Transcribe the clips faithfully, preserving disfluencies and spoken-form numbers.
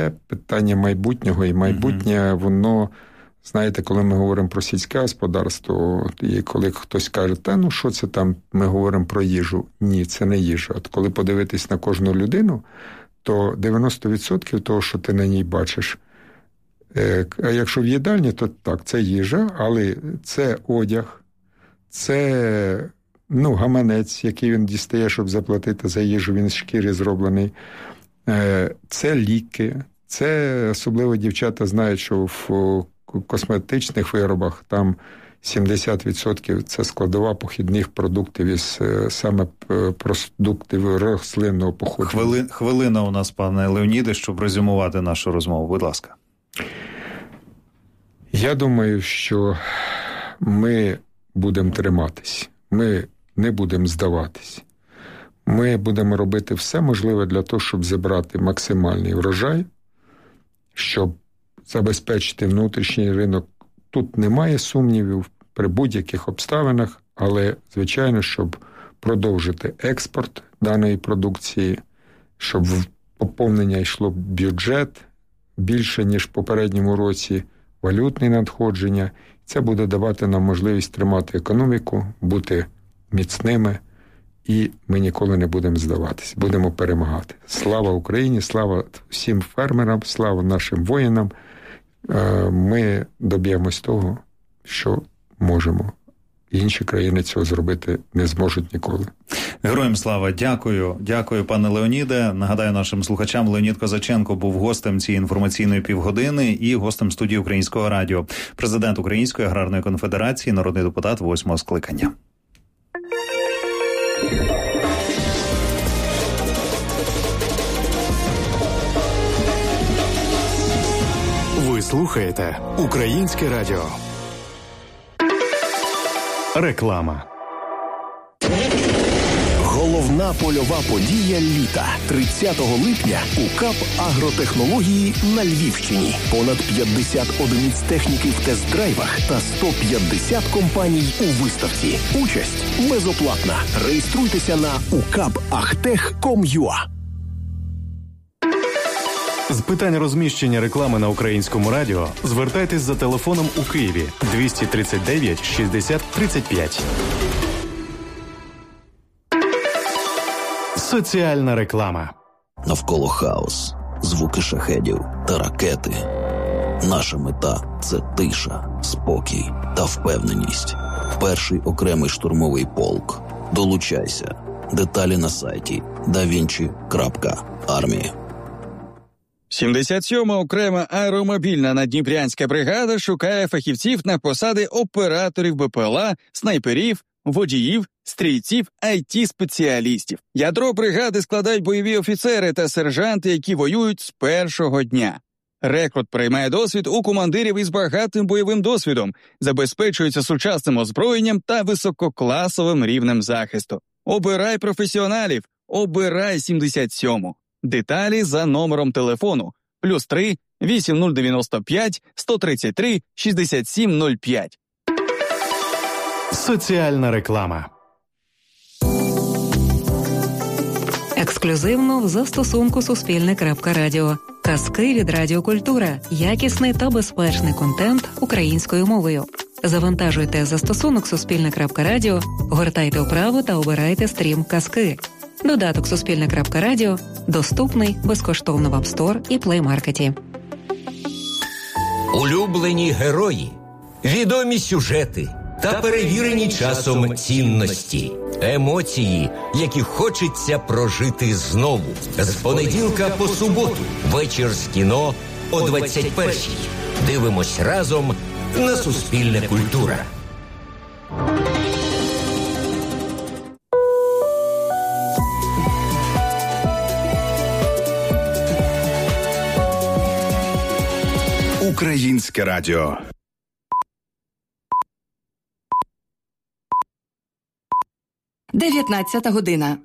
це питання майбутнього, і майбутнє, mm-hmm. воно, знаєте, коли ми говоримо про сільське господарство, і коли хтось каже, та ну що це там, ми говоримо про їжу. Ні, це не їжа. От коли подивитись на кожну людину, то дев'яносто відсотків того, що ти на ній бачиш, а якщо в їдальні, то так, це їжа, але це одяг, це, ну, гаманець, який він дістає, щоб заплатити за їжу, він з шкіри зроблений. Це ліки, це, особливо дівчата знають, що в косметичних виробах там сімдесят відсотків це складова похідних продуктів із саме продуктів рослинного походження. Хвили, хвилина у нас, пане Леоніде, щоб резюмувати нашу розмову. Будь ласка. Я думаю, що ми будемо триматись, ми не будемо здаватись. Ми будемо робити все можливе для того, щоб зібрати максимальний врожай, щоб забезпечити внутрішній ринок. Тут немає сумнівів при будь-яких обставинах, але, звичайно, щоб продовжити експорт даної продукції, щоб поповнення йшло в бюджет більше, ніж в попередньому році, валютні надходження. Це буде давати нам можливість тримати економіку, бути міцними, і ми ніколи не будемо здаватись, будемо перемагати. Слава Україні, слава всім фермерам, слава нашим воїнам. Ми доб'ємось того, що можемо. Інші країни цього зробити не зможуть ніколи. Героям слава, дякую. Дякую, пане Леоніде. Нагадаю нашим слухачам, Леонід Козаченко був гостем цієї інформаційної півгодини і гостем студії Українського радіо. Президент Української аграрної конфедерації, народний депутат восьмого скликання. Ви слухаєте Українське радіо. Реклама. Головна польова подія літа. тридцятого липня у КАП «Агротехнології» на Львівщині. Понад п'ятдесят одиниць техніки в тест-драйвах та сто п'ятдесят компаній у виставці. Участь безоплатна. Реєструйтеся на у кап ахтех крапка ком крапка ю а. З питань розміщення реклами на Українському радіо звертайтесь за телефоном у Києві двісті тридцять дев'ять шістдесят тридцять п'ять. Соціальна реклама. Навколо хаос, звуки шахедів та ракети. Наша мета – це тиша, спокій та впевненість. Перший окремий штурмовий полк. Долучайся. Деталі на сайті да вінчі крапка армія. сімдесят сьома окрема аеромобільна наддніпрянська бригада шукає фахівців на посади операторів Б П Л А, снайперів, водіїв, стрільців, ай ті-спеціалістів. Ядро бригади складають бойові офіцери та сержанти, які воюють з першого дня. Рекрут приймає досвід у командирів із багатим бойовим досвідом, забезпечується сучасним озброєнням та висококласовим рівнем захисту. Обирай професіоналів, обирай сімдесят сьому. Деталі за номером телефону плюс три вісім нуль дев'яносто п'ять сто тридцять три шістдесят сім нуль п'ять. Соціальна реклама. Ексклюзивно в застосунку Суспільне крапка радіо. Казки від Радіокультура. Якісний та безпечний контент українською мовою. Завантажуйте застосунок Суспільне крапка радіо, гортайте вправо та обирайте стрім «Казки». Додаток Суспільне крапка радіо доступний безкоштовно в App Store і Play Market. Улюблені герої, відомі сюжети та перевірені часом цінності, емоції, які хочеться прожити знову. З понеділка по суботу, вечір з кіно о двадцять першій. Дивимось разом на Суспільне культура. Українське радіо. дев'ятнадцята година.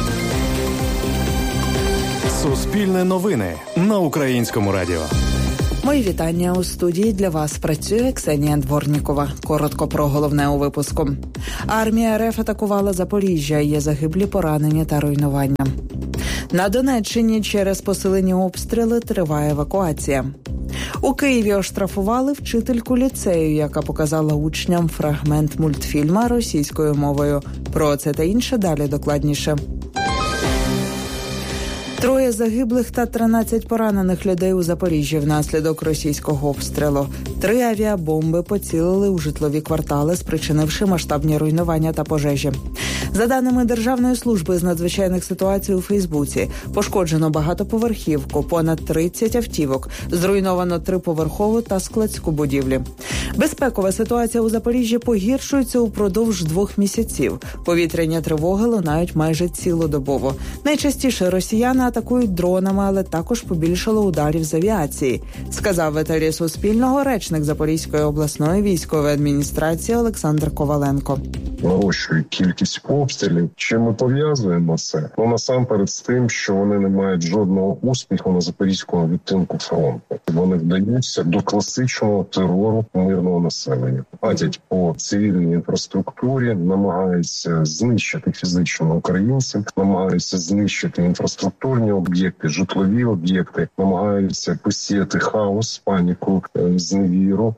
Суспільне новини на Українському радіо. Мої вітання. У студії для вас працює Ксенія Дворнікова. Коротко про головне у випуску. Армія РФ атакувала Запоріжжя. Є загиблі, поранені та руйнування. На Донеччині через посилені обстріли триває евакуація. У Києві оштрафували вчительку ліцею, яка показала учням фрагмент мультфільма російською мовою. Про це та інше далі докладніше. Троє загиблих та тринадцять поранених людей у Запоріжжі внаслідок російського обстрілу. Три авіабомби поцілили у житлові квартали, спричинивши масштабні руйнування та пожежі. За даними Державної служби з надзвичайних ситуацій у Фейсбуці, пошкоджено багатоповерхівку, понад тридцять автівок, зруйновано триповерхову та складську будівлі. Безпекова ситуація у Запоріжжі погіршується упродовж двох місяців. Повітряні тривоги лунають майже цілодобово. Найчастіше росіяни атакують дронами, але також побільшало ударів з авіації, сказав в етері Суспільного речник Запорізької обласної військової адміністрації Олександр Коваленко. Нарощує кількість обстрілів. Чим ми пов'язуємо це? Ну, насамперед з тим, що вони не мають жодного успіху на запорізькому відтинку фронту. Вони вдаються до класичного терору мирного населення. Гадять по цивільній інфраструктурі, намагаються знищити фізично українців, намагаються знищити інфраструктурні об'єкти, житлові об'єкти, намагаються посіяти хаос, паніку, зневіру.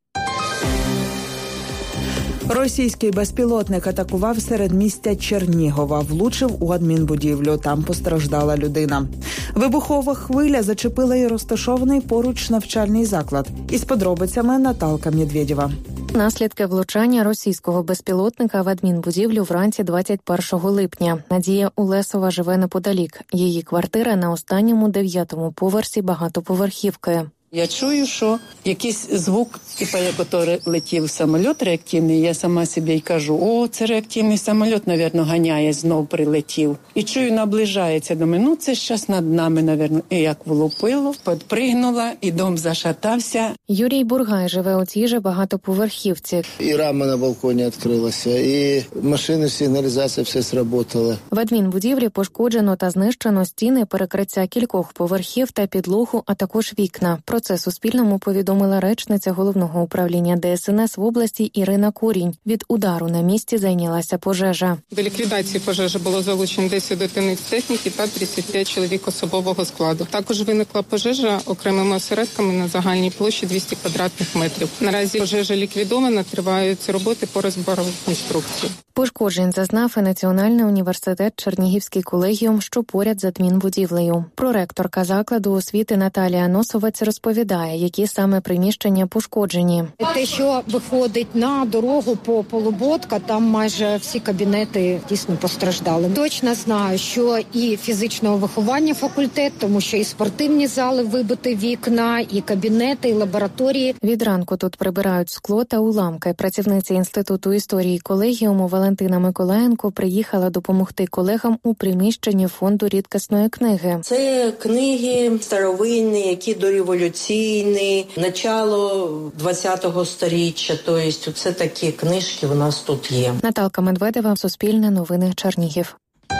Російський безпілотник атакував середмістя Чернігова, влучив у адмінбудівлю. Там постраждала людина. Вибухова хвиля зачепила і розташований поруч навчальний заклад. Із подробицями Наталка Медведєва. Наслідки влучання російського безпілотника в адмінбудівлю вранці двадцять першого липня. Надія Улесова живе неподалік. Її квартира на останньому дев'ятому поверсі багатоповерхівки. Я чую, що якийсь звук, типу, як ото летів самоліт реактивний, я сама собі й кажу, о, це реактивний самоліт, мабуть, ганяє, знов прилетів. І чую, наближається до мене, ну це зараз над нами, мабуть. І як влупило, підпригнула, і дом зашатався. Юрій Бургай живе у цій же багатоповерхівці. І рама на балконі відкрилася, і машини, сигналізація, все сработало. В адмінбудівлі пошкоджено та знищено стіни, перекриття кількох поверхів та підлогу, а також вікна. Про це Суспільному повідомила речниця Головного управління Де Ес Ен Ес в області Ірина Курінь. Від удару на місці зайнялася пожежа. До ліквідації пожежі було залучено десять одиниць техніки та тридцять п'ять чоловік особового складу. Також виникла пожежа окремими осередками на загальній площі двісті квадратних метрів. Наразі пожежа ліквідована, тривають роботи по розбору конструкції. Пошкоджень зазнав і Національний університет Чернігівський колегіум, що поряд з адмінбудівлею. Проректорка закладу освіти Наталія Носовець розповідає, які саме приміщення пошкоджені. Те, що виходить на дорогу по Полуботка, там майже всі кабінети дійсно постраждали. Точно знаю, що і фізичного виховання факультет, тому що і спортивні зали вибиті вікна, і кабінети, і лабораторії. Від ранку тут прибирають скло та уламки. Працівниця Інституту історії колегіуму Валентина Миколаєнко приїхала допомогти колегам у приміщенні фонду рідкісної книги. Це книги старовинні, які дореволюційні, начало двадцятого сторіччя. Тобто це такі книжки у нас тут є. Наталка Медведєва, Суспільне новини, Чернігів.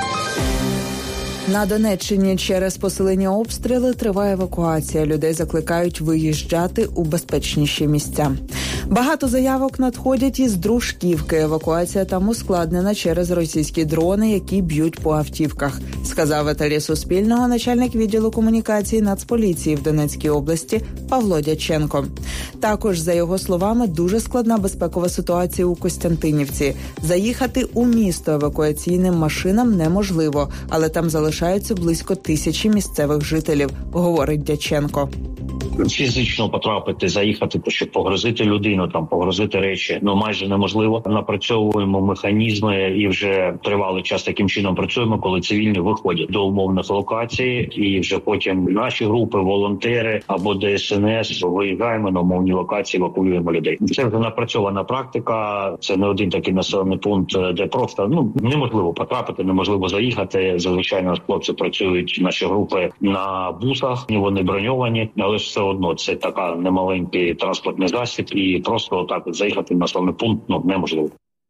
На Донеччині через посилені обстріли триває евакуація. Людей закликають виїжджати у безпечніші місця. Багато заявок надходять із Дружківки. Евакуація там ускладнена через російські дрони, які б'ють по автівках, сказав в етері Суспільного начальник відділу комунікації Нацполіції в Донецькій області Павло Дяченко. Також, за його словами, дуже складна безпекова ситуація у Костянтинівці. Заїхати у місто евакуаційним машинам неможливо, але там залишаються близько тисячі місцевих жителів, говорить Дяченко. Фізично потрапити, заїхати, щоб погрозити людину, там погрозити речі, ну майже неможливо. Напрацьовуємо механізми і вже тривалий час таким чином працюємо, коли цивільні виходять до умовних локацій, і вже потім наші групи, волонтери або Де Ес Ен Ес виїжджаємо на умовні локації, евакуюємо людей. Це вже напрацьована практика. Це не один такий населений пункт, де просто ну неможливо потрапити, неможливо заїхати. Зазвичай хлопці працюють, наші групи на бусах, вони броньовані, але ж все одно це така немаленький транспортний засіб, і просто так заїхати на населений пункт ну неможливо.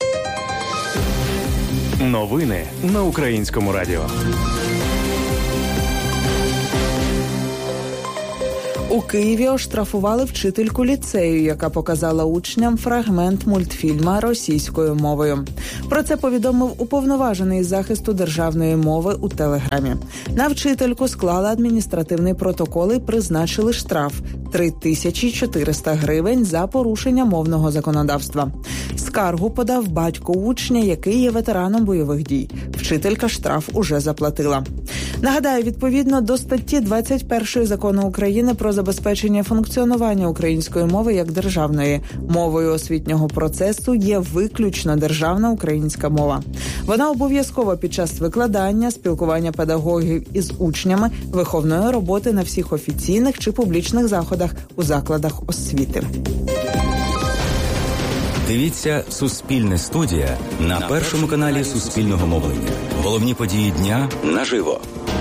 Новини на Українському радіо. У Києві оштрафували вчительку ліцею, яка показала учням фрагмент мультфільма російською мовою. Про це повідомив уповноважений із захисту державної мови у Телеграмі. На вчительку склали адміністративний протокол і призначили штраф – три тисячі чотириста гривень за порушення мовного законодавства. Скаргу подав батько учня, який є ветераном бойових дій. Вчителька штраф уже заплатила. Нагадаю, відповідно до статті двадцять першої Закону України про забезпечення функціонування української мови як державної, мовою освітнього процесу є виключно державна українська мова. Вона обов'язкова під час викладання, спілкування педагогів із учнями, виховної роботи на всіх офіційних чи публічних заходах у закладах освіти. Дивіться «Суспільне студія» на першому каналі Суспільного мовлення. Головні події дня наживо.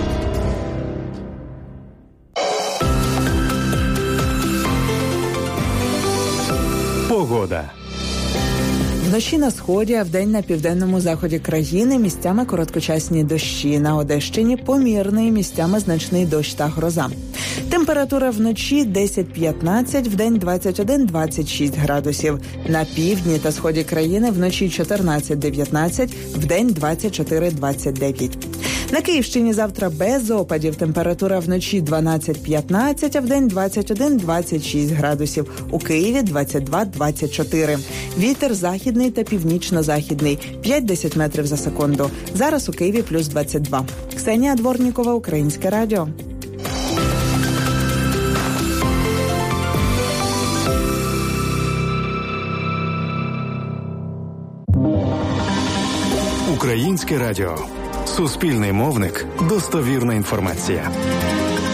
Погода. Вночі на сході, а вдень на південному заході країни місцями короткочасні дощі. На Одещині помірний, місцями значний дощ та гроза. Температура вночі десять-п'ятнадцять, вдень двадцять один - двадцять шість градусів. На півдні та сході країни вночі чотирнадцять-дев'ятнадцять, вдень двадцять чотири - двадцять дев'ять. На Київщині завтра без опадів. Температура вночі дванадцять-п'ятнадцять, а вдень двадцять один - двадцять шість градусів. У Києві двадцять два - двадцять чотири. Вітер західний та північно-західний – п'ять-десять метрів за секунду. Зараз у Києві плюс двадцять два. Ксенія Дворнікова, Українське радіо. Українське радіо. Суспільний мовник. Достовірна інформація.